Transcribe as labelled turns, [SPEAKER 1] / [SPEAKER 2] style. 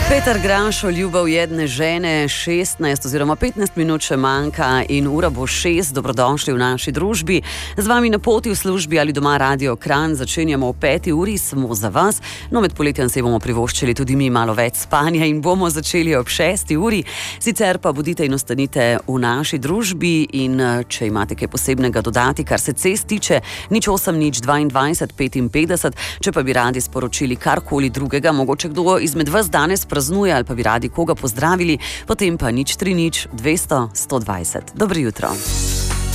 [SPEAKER 1] Peter Granšo, ljubav jedne žene, 16 oziroma 15 minut še manjka in ura bo 6. Dobrodošli v naši družbi. Z vami na poti v službi ali doma Radio Kranj začenjamo v 5. uri, smo za vas. No, med poletjem se bomo privoščili tudi mi malo več spanja in bomo začeli ob 6. uri. Sicer pa bodite in ostanite v naši družbi in če imate kaj posebnega dodati, kar se cest tiče, 08 22 55, če pa bi radi sporočili karkoli drugega, mogoče kdo izmed vas danes praznuje ali pa bi radi koga pozdravili, potem pa 030 200 120. Dobro jutro.